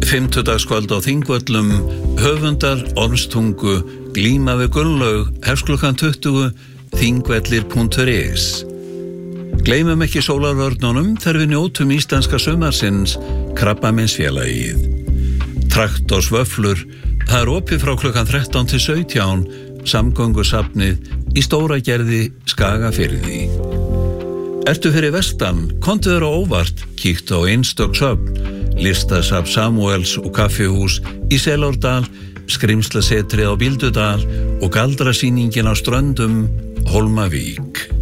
Fimmtudagskvöld á Þingvöllum, höfundar Ormstungu glíma við Gunnlaug hefst klukkan 20, þingvellir.is. Gleymum ekki sólarvörnunum þegar við njótum íslenska sumarsins, Krabbameinsfélagið. Traktorsvöflur, það er opið frá klukkan 13 til 17, samgöngusafnið í Stóragerði, Skagafirði. Ertu fyrir vestan, komdu þér á óvart, kíktu á einstök söfn, listasafn Samúels og kaffihús í Selárdal, skrimslasetrið á Bíldudal og galdrasýningin á Ströndum, Hólmavík.